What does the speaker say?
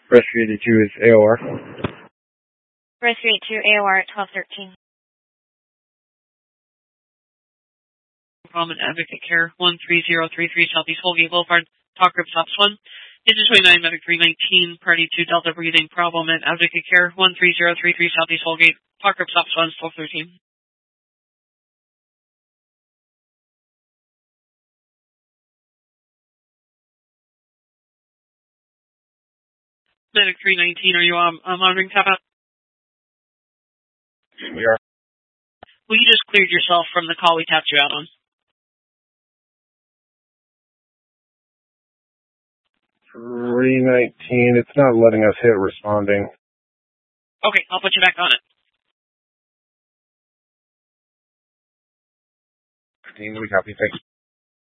Rescue 82 is AOR. Rescue 82 AOR at 1213. Common Advocate Care 13033 Southeast Holgate Boulevard, Talk Group Stops 1. Engine 29, Medic 319, Party 2 Delta breathing problem at Advocate Care 13033 Southeast Holgate, Talk Group Stops 1, 1213. Medic 319, are you monitoring tap out? We are. Well, you just cleared yourself from the call we tapped you out on. 319, it's not letting us hit responding. Okay, I'll put you back on it. 15, we copy, thanks.